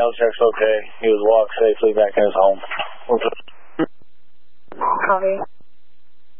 mail check's okay. He was walked safely back in his home.